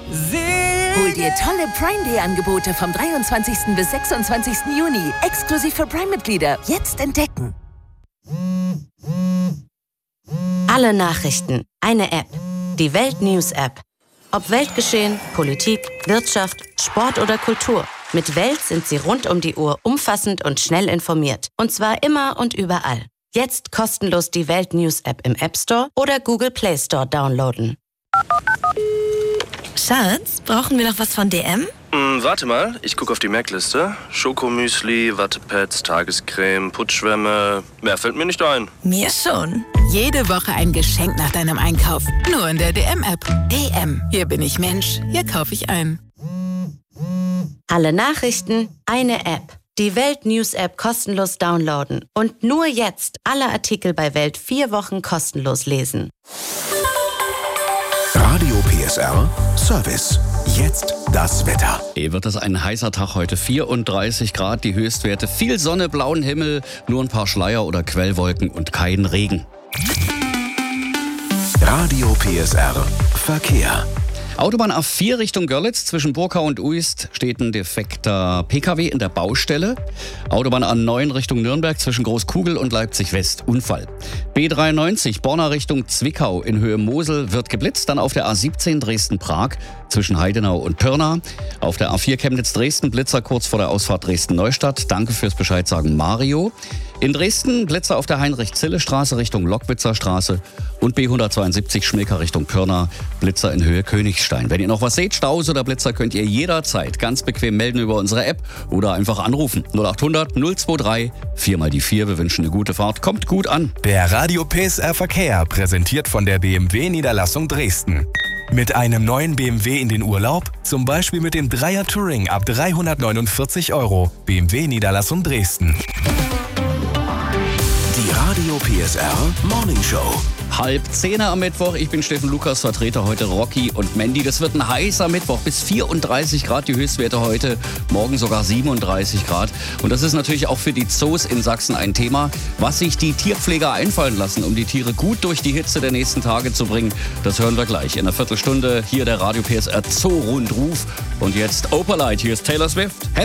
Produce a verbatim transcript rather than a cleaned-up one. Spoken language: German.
Hol dir tolle Prime Day Angebote vom dreiundzwanzigsten bis sechsundzwanzigsten Juni. Exklusiv für Prime-Mitglieder. Jetzt entdecken. Alle Nachrichten. Eine App. Die Welt News App. Ob Weltgeschehen, Politik, Wirtschaft, Sport oder Kultur. Mit Welt sind Sie rund um die Uhr umfassend und schnell informiert. Und zwar immer und überall. Jetzt kostenlos die Welt News App im App Store oder Google Play Store downloaden. Schatz, brauchen wir noch was von D M? Hm, warte mal, ich gucke auf die Merkliste. Schokomüsli, Wattepads, Tagescreme, Putzschwämme. Mehr fällt mir nicht ein. Mir schon. Jede Woche ein Geschenk nach deinem Einkauf. Nur in der D M-App. D M. Hier bin ich Mensch. Hier kaufe ich ein. Alle Nachrichten, eine App. Die Welt News App kostenlos downloaden. Und nur jetzt alle Artikel bei Welt vier Wochen kostenlos lesen. Radio P S R Service. Jetzt das Wetter. Hier wird es ein heißer Tag heute. vierunddreißig Grad, die Höchstwerte. Viel Sonne, blauen Himmel, nur ein paar Schleier oder Quellwolken und kein Regen. Radio P S R Verkehr. Autobahn A vier Richtung Görlitz. Zwischen Burkau und Uist steht ein defekter P K W in der Baustelle. Autobahn A neun Richtung Nürnberg zwischen Großkugel und Leipzig West. Unfall. B dreiundneunzig Borna Richtung Zwickau in Höhe Mosel wird geblitzt. Dann auf der A siebzehn Dresden-Prag zwischen Heidenau und Pirna. Auf der A vier Chemnitz-Dresden Blitzer kurz vor der Ausfahrt Dresden-Neustadt. Danke fürs Bescheid sagen, Mario. In Dresden Blitzer auf der Heinrich-Zille-Straße Richtung Lockwitzer Straße und B hundertzweiundsiebzig Schmilker Richtung Pirna, Blitzer in Höhe Königstein. Wenn ihr noch was seht, Staus oder Blitzer, könnt ihr jederzeit ganz bequem melden über unsere App oder einfach anrufen. null achthundert null drei vier mal die vier. Wir wünschen eine gute Fahrt. Kommt gut an. Der Radio P S R Verkehr, präsentiert von der B M W-Niederlassung Dresden. Mit einem neuen B M W in den Urlaub? Zum Beispiel mit dem Dreier Touring ab dreihundertneunundvierzig Euro. B M W-Niederlassung Dresden. Die Radio P S R Morning Show. Halb zehner am Mittwoch. Ich bin Steffen Lukas, Vertreter heute Rocky und Mandy. Das wird ein heißer Mittwoch, bis vierunddreißig Grad die Höchstwerte heute. Morgen sogar siebenunddreißig Grad. Und das ist natürlich auch für die Zoos in Sachsen ein Thema, was sich die Tierpfleger einfallen lassen, um die Tiere gut durch die Hitze der nächsten Tage zu bringen. Das hören wir gleich in einer Viertelstunde. Hier der Radio P S R Zoo-Rundruf. Und jetzt Opalite, hier ist Taylor Swift. Happy